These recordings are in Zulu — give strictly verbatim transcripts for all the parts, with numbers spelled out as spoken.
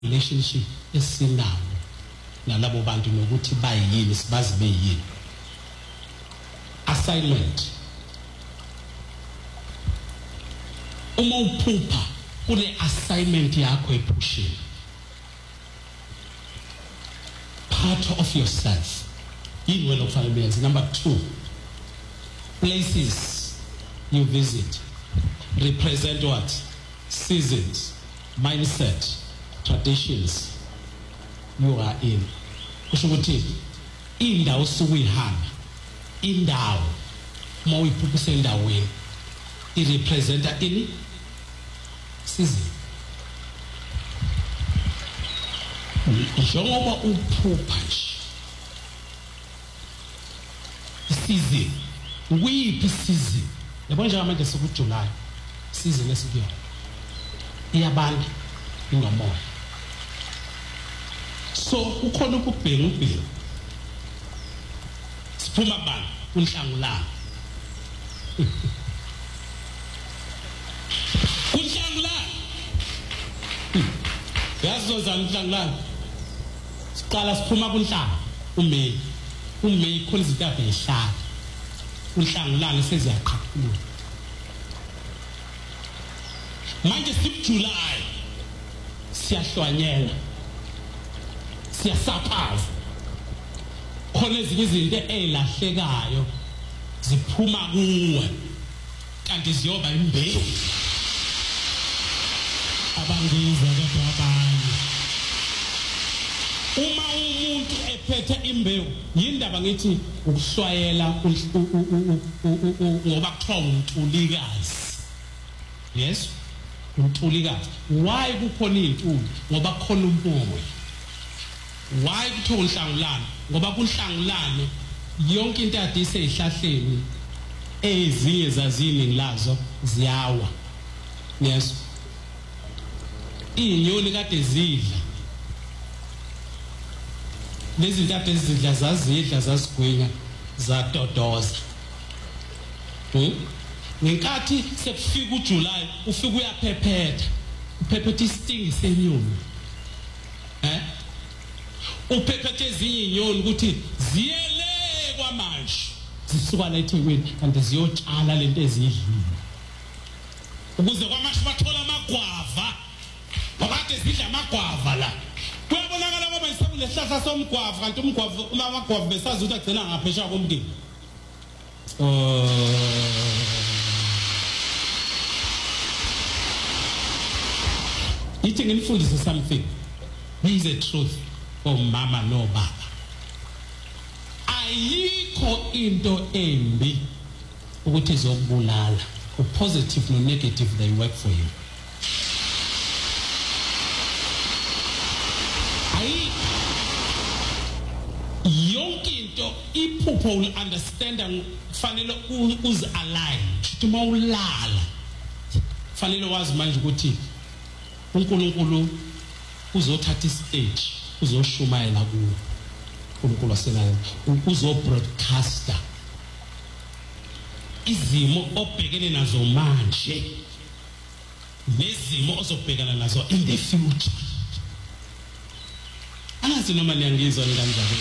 relationship esinawo nalabo bantu nokuthi bayini sibazi beyini. Assignment. Uma uphupha kule assignment yakho epushini. Part of yourself. In well of family. Number two, places you visit represent what? Seasons, mindset, traditions you are in. Kusho ukuthi indawo sukuyihamba, indawo uma uyiphupha endaweni irepresenta ini season. Njengoba uphupha nje season, kuyiphi season? Yabona nje manje sekuJuly, season lesikuyo iyabanda inomoya. So ukhona ukubheka ubheka siphuma bani unhlangulana unhlangulana yazozana unhlangulana siqala siphuma kunhlanga uMeyi uMeyi khona izinto abehlala unhlangulana seziyaqhaphula manje sijuly siyahlwanyela siyasapaza khona ezinye izinto ezilahlekayo ziphuma kuwe kanti ziyoba imbewu abangiza kababani. Uma umuntu ephethe imbewu yindaba ngithi ukuhlwayela ngoba kuthiwa untulikazi. Yes, untulikazi. Why kukhona izintuli? Ngoba kukhona umoya. Why kuthiwa unhlangulana? Ngoba kunhlangulane yonke into ade iseyihlahleni ezinye zazini lazo ziyawa. Yes, inyoni kade zidla lezi zinto ezidla zazidla zazigwinya zadodoza. Hmm? Ngenkathi sekufika uJuly ufika uyaphephetha uphephetha isting senyoni. Eh? Uphephethe ezinye inyoni ukuthi ziyele kwamanje zisuka la eThekwini kanti ziyotshala lento ezidlile ukuze kwamanje bathola amagwava babade zidla amagwava la. Kuyabonakala ngoba isabulesihlahla somgwava kanti umgwava uma amagwava besazi ukuthi agcina ngaphesha komndeni. Oh, ithi nginifundise something. This is the truth. Oh mama no baba. Ayikho into embi ukuthi izokubulala. U positive no negative they work for you. Ayi yonke into iphupho ul understand kufanele uz align. Uma ulala kufanele wazi manje ukuthi uNkulunkulu uzothatha istage uzoshumayela kuwo uNkulunkulu wasenayo uzo broadcaster izimo obhekene nazo manje nezimo ozobhekana nazo in the future. Angazi noma niyangizwa kanjani.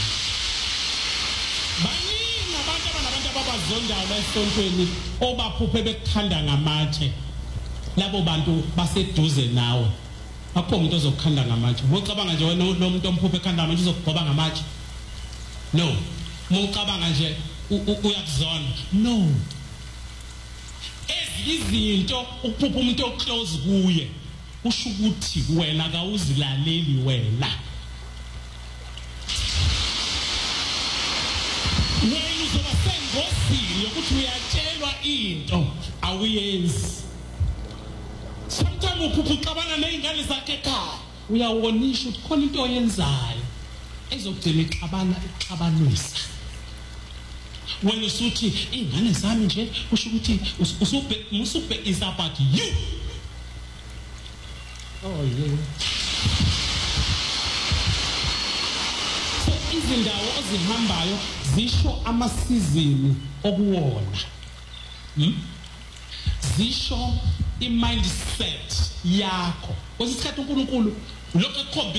Baningi abantu abanabantu ababazondayo la esontweni obaphuphe bekukhanda ngamatshe. Labo bantu baseduze nawe akho umuntu ozokukhanda ngamatshe. Ngocabanga nje wena lo muntu omphuphe ekhanda ngamatshe uzokubhoba ngamatshe? No. Mocabanga nje uyakuzona? No. Izinto ukuphupha umuntu oclose kuye kusho ukuthi wena akawuzilaleli wena. Wena uzoba sengozini yokuthi uyatshelwa into awuyenzi. Sometimes uphupha uxabana nezingane zakhe ekhaya uyawonisha ukuthi khona into oyenzayo ezokugcina ixabana ixabanisa. When you suthi ingane zami nje kusho ukuthi usube musube is about you. Oh yeah. So izindawo ozihambayo zisho amasizini okuwona. Hmm? Zisho i-mindset yakho. Kwesikhathi uNkulunkulu lokho